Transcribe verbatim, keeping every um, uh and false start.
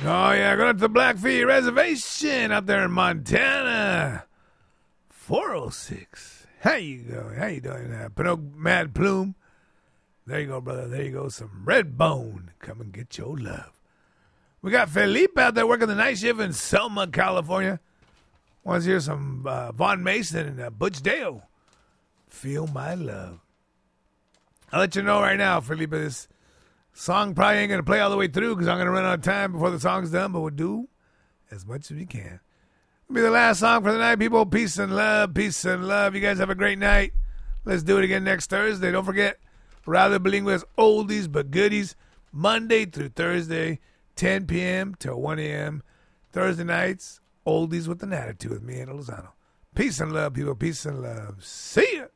Oh, yeah, going up to the Blackfeet Reservation up there in Montana. four oh six. How you going? How you doing? Uh, Pinocchio Mad Plume. There you go, brother. There you go. Some Red Bone. Come and get your love. We got Felipe out there working the night shift in Selma, California. Wants to hear some uh, Von Mason and uh, Butch Dale. Feel My Love. I'll let you know right now, Felipe, this song probably ain't going to play all the way through because I'm going to run out of time before the song's done, but we'll do as much as we can. It'll be the last song for the night, people. Peace and love. Peace and love. You guys have a great night. Let's do it again next Thursday. Don't forget, Rather Bilingue's Oldies But Goodies, Monday through Thursday, ten p.m. till one a.m. Thursday nights, Oldies with an Attitude with me and Lozano. Peace and love, people. Peace and love. See ya.